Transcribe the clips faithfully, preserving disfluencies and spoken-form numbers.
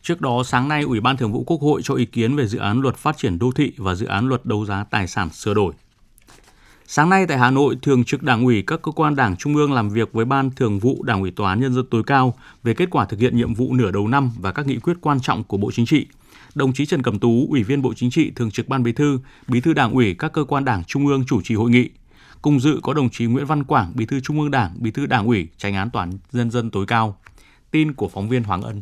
Trước đó, sáng nay, Ủy ban Thường vụ Quốc hội cho ý kiến về dự án luật phát triển đô thị và dự án luật đấu giá tài sản sửa đổi. Sáng nay tại Hà Nội, Thường trực Đảng ủy các cơ quan Đảng Trung ương làm việc với Ban Thường vụ Đảng ủy Tòa án Nhân dân tối cao về kết quả thực hiện nhiệm vụ nửa đầu năm và các nghị quyết quan trọng của Bộ Chính trị. Đồng chí Trần Cẩm Tú, Ủy viên Bộ Chính trị, Thường trực Ban Bí thư, Bí thư Đảng ủy các cơ quan Đảng Trung ương chủ trì hội nghị. Cùng dự có đồng chí Nguyễn Văn Quảng, Bí thư Trung ương Đảng, Bí thư Đảng ủy, Chánh án Tòa án Nhân dân tối cao. Tin của phóng viên Hoàng Ân.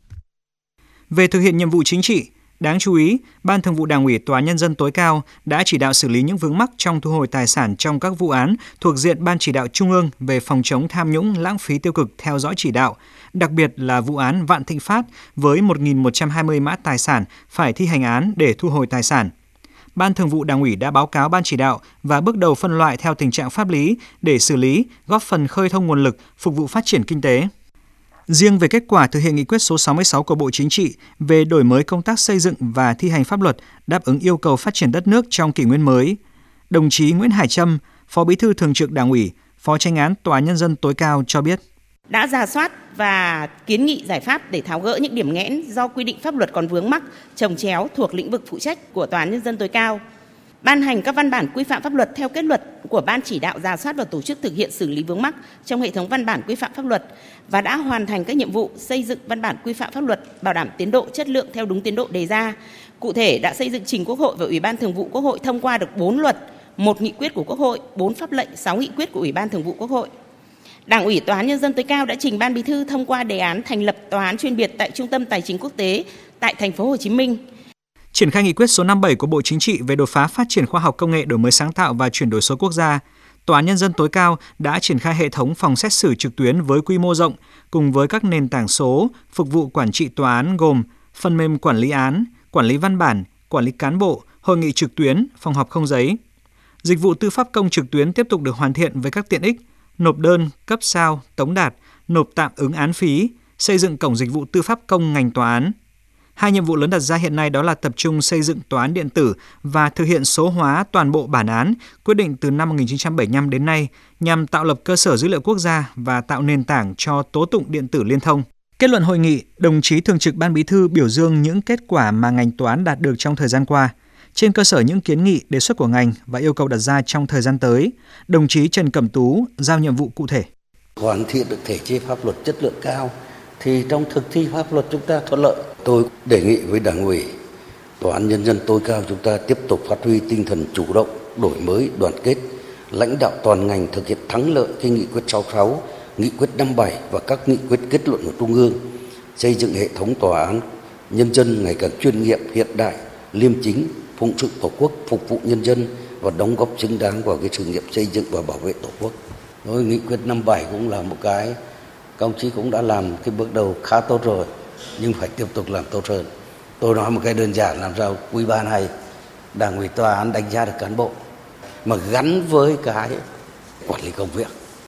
Về thực hiện nhiệm vụ chính trị, đáng chú ý, Ban Thường vụ Đảng ủy Tòa án Nhân dân tối cao đã chỉ đạo xử lý những vướng mắc trong thu hồi tài sản trong các vụ án thuộc diện Ban Chỉ đạo Trung ương về phòng chống tham nhũng lãng phí tiêu cực theo dõi chỉ đạo, đặc biệt là vụ án Vạn Thịnh Phát với một nghìn một trăm hai mươi mã tài sản phải thi hành án để thu hồi tài sản. Ban Thường vụ Đảng ủy đã báo cáo Ban Chỉ đạo và bước đầu phân loại theo tình trạng pháp lý để xử lý, góp phần khơi thông nguồn lực phục vụ phát triển kinh tế. Riêng về kết quả thực hiện nghị quyết số sáu mươi sáu của Bộ Chính trị về đổi mới công tác xây dựng và thi hành pháp luật đáp ứng yêu cầu phát triển đất nước trong kỷ nguyên mới, đồng chí Nguyễn Hải Trâm, Phó Bí thư Thường trực Đảng ủy, Phó Chánh án Tòa án Nhân dân tối cao cho biết. Đã rà soát và kiến nghị giải pháp để tháo gỡ những điểm nghẽn do quy định pháp luật còn vướng mắc, chồng chéo thuộc lĩnh vực phụ trách của Tòa án Nhân dân tối cao. Ban hành các văn bản quy phạm pháp luật theo kết luận của Ban chỉ đạo rà soát và tổ chức thực hiện xử lý vướng mắc trong hệ thống văn bản quy phạm pháp luật và đã hoàn thành các nhiệm vụ xây dựng văn bản quy phạm pháp luật bảo đảm tiến độ chất lượng theo đúng tiến độ đề ra. Cụ thể đã xây dựng trình Quốc hội và Ủy ban Thường vụ Quốc hội thông qua được bốn luật, một nghị quyết của Quốc hội, bốn pháp lệnh, sáu nghị quyết của Ủy ban Thường vụ Quốc hội. Đảng ủy Tòa án Nhân dân tối cao đã trình Ban Bí thư thông qua đề án thành lập tòa án chuyên biệt tại Trung tâm Tài chính Quốc tế tại thành phố Hồ Chí Minh. Triển khai nghị quyết số năm mươi bảy của Bộ Chính trị về đột phá phát triển khoa học công nghệ, đổi mới sáng tạo và chuyển đổi số quốc gia, Tòa án Nhân dân tối cao đã triển khai hệ thống phòng xét xử trực tuyến với quy mô rộng cùng với các nền tảng số phục vụ quản trị tòa án gồm phần mềm quản lý án, quản lý văn bản, quản lý cán bộ, hội nghị trực tuyến, phòng họp không giấy. Dịch vụ tư pháp công trực tuyến tiếp tục được hoàn thiện với các tiện ích nộp đơn, cấp sao, tống đạt, nộp tạm ứng án phí, xây dựng cổng dịch vụ tư pháp công ngành tòa án. Hai nhiệm vụ lớn đặt ra hiện nay đó là tập trung xây dựng tòa án điện tử và thực hiện số hóa toàn bộ bản án quyết định từ năm một nghìn chín trăm bảy mươi lăm đến nay nhằm tạo lập cơ sở dữ liệu quốc gia và tạo nền tảng cho tố tụng điện tử liên thông. Kết luận hội nghị, đồng chí Thường trực Ban Bí thư biểu dương những kết quả mà ngành tòa án đạt được trong thời gian qua. Trên cơ sở những kiến nghị, đề xuất của ngành và yêu cầu đặt ra trong thời gian tới, đồng chí Trần Cẩm Tú giao nhiệm vụ cụ thể. Hoàn thiện được thể chế pháp luật chất lượng cao thì trong thực thi pháp luật chúng ta thuận lợi. Tôi đề nghị với Đảng ủy, Tòa án Nhân dân tối cao chúng ta tiếp tục phát huy tinh thần chủ động, đổi mới, đoàn kết, lãnh đạo toàn ngành thực hiện thắng lợi cái nghị quyết sáu mươi sáu, nghị quyết năm mươi bảy và các nghị quyết kết luận của Trung ương, xây dựng hệ thống tòa án nhân dân ngày càng chuyên nghiệp, hiện đại, liêm chính, phụng sự Tổ quốc, phục vụ nhân dân và đóng góp xứng đáng vào cái sự nghiệp xây dựng và bảo vệ Tổ quốc. Rồi nghị quyết năm mươi bảy cũng là một cái các ông chí cũng đã làm cái bước đầu khá tốt rồi, nhưng phải tiếp tục làm tốt hơn. Tôi nói một cái đơn giản, làm sao quý ba này Đảng ủy tòa án đánh giá được cán bộ mà gắn với cái quản lý công việc.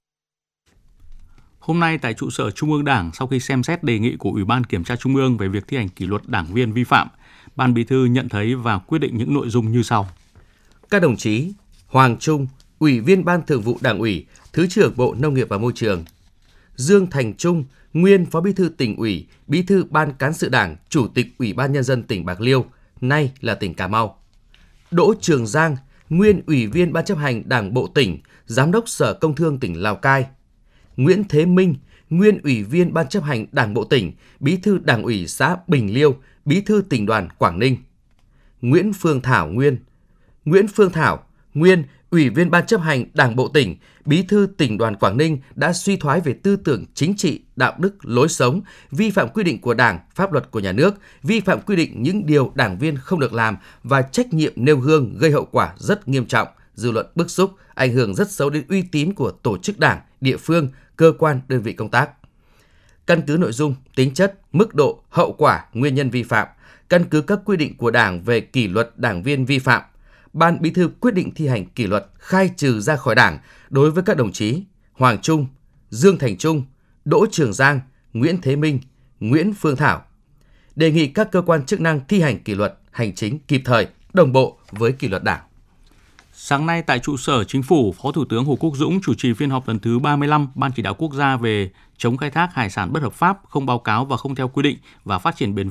Hôm nay tại trụ sở Trung ương Đảng, sau khi xem xét đề nghị của Ủy ban Kiểm tra Trung ương về việc thi hành kỷ luật đảng viên vi phạm, Ban Bí thư nhận thấy và quyết định những nội dung như sau. Các đồng chí Hoàng Trung, Ủy viên Ban Thường vụ Đảng ủy, Thứ trưởng Bộ Nông nghiệp và Môi trường; Dương Thành Trung, nguyên Phó Bí thư Tỉnh ủy, Bí thư Ban Cán sự Đảng, Chủ tịch Ủy ban Nhân dân tỉnh Bạc Liêu, nay là tỉnh Cà Mau; Đỗ Trường Giang, nguyên Ủy viên Ban chấp hành Đảng bộ tỉnh, Giám đốc Sở Công Thương tỉnh Lào Cai; Nguyễn Thế Minh, nguyên Ủy viên Ban chấp hành Đảng bộ tỉnh, Bí thư Đảng ủy xã Bình Liêu, Bí thư Tỉnh đoàn Quảng Ninh; Nguyễn Phương Thảo nguyên Nguyễn Phương Thảo, nguyên Ủy viên Ban chấp hành Đảng bộ tỉnh, Bí thư Tỉnh đoàn Quảng Ninh đã suy thoái về tư tưởng chính trị, đạo đức, lối sống, vi phạm quy định của Đảng, pháp luật của nhà nước, vi phạm quy định những điều đảng viên không được làm và trách nhiệm nêu gương gây hậu quả rất nghiêm trọng, dư luận bức xúc, ảnh hưởng rất xấu đến uy tín của tổ chức Đảng, địa phương, cơ quan, đơn vị công tác. Căn cứ nội dung, tính chất, mức độ, hậu quả, nguyên nhân vi phạm, căn cứ các quy định của Đảng về kỷ luật đảng viên vi phạm, Ban Bí thư quyết định thi hành kỷ luật khai trừ ra khỏi Đảng đối với các đồng chí Hoàng Trung, Dương Thành Trung, Đỗ Trường Giang, Nguyễn Thế Minh, Nguyễn Phương Thảo. Đề nghị các cơ quan chức năng thi hành kỷ luật hành chính kịp thời, đồng bộ với kỷ luật Đảng. Sáng nay tại trụ sở Chính phủ, Phó Thủ tướng Hồ Quốc Dũng chủ trì phiên họp lần thứ ba mươi lăm Ban Chỉ đạo Quốc gia về chống khai thác hải sản bất hợp pháp, không báo cáo và không theo quy định và phát triển bền vững